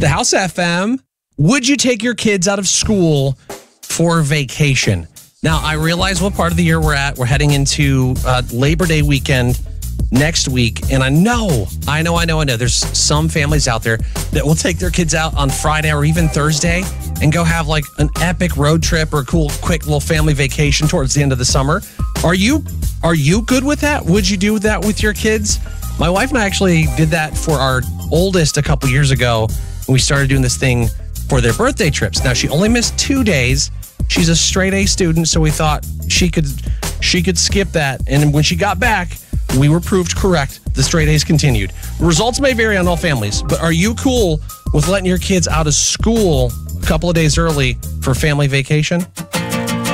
the House FM. Would you take your kids out of school for vacation? Now, I realize what part of the year we're at. We're heading into Labor Day weekend next week. And I know. There's some families out there that will take their kids out on Friday or even Thursday and go have like an epic road trip or a cool, quick little family vacation towards the end of the summer. Are you good with that? Would you do that with your kids? My wife and I actually did that for our oldest a couple years ago. We started doing this thing for their birthday trips. Now, she only missed 2 days. She's a straight A student, so we thought she could skip that. And when she got back, we were proved correct. The straight A's continued. Results may vary on all families, but are you cool with letting your kids out of school a couple of days early for family vacation?